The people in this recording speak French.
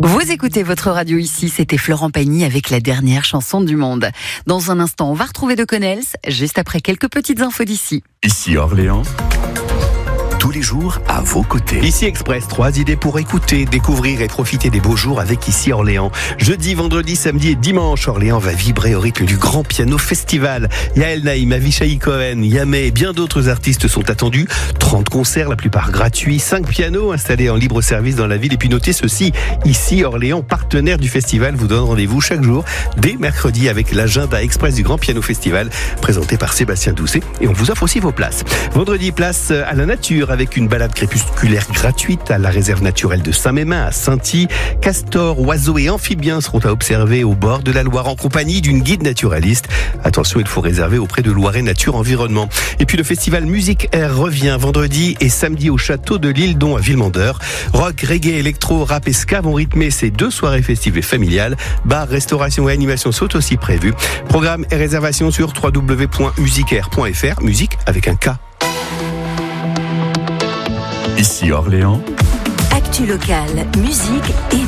Vous écoutez votre radio ici, c'était Florent Pagny avec la dernière chanson du monde. Dans un instant, on va retrouver De Connels, juste après quelques petites infos d'ici. Ici Orléans, tous les jours à vos côtés. Ici Express, 3 idées pour écouter, découvrir et profiter des beaux jours avec Ici Orléans. Jeudi, vendredi, samedi et dimanche, Orléans va vibrer au rythme du Grand Piano Festival. Yael Naïm, Avishai Cohen, Yamé et bien d'autres artistes sont attendus. 30 concerts, la plupart gratuits, 5 pianos installés en libre service dans la ville. Et puis notez ceci, Ici Orléans, partenaire du festival, vous donne rendez-vous chaque jour dès mercredi avec l'agenda Express du Grand Piano Festival présenté par Sébastien Doucet. Et on vous offre aussi vos places. Vendredi, place à la nature avec une balade crépusculaire gratuite à la réserve naturelle de Saint-Mémin à Sainty. Castors, oiseaux et amphibiens seront à observer au bord de la Loire en compagnie d'une guide naturaliste. Attention, il faut réserver auprès de Loiret Nature Environnement. Et puis le festival Musique Air revient vendredi et samedi au château de l'Île-Don à Villemandeur. Rock, reggae, électro, rap et ska vont rythmer ces 2 soirées festives et familiales. Bar, restauration et animation sont aussi prévus. Programme et réservation sur www.musicair.fr. Musique avec un K. Ici Orléans. Actu locale, musique et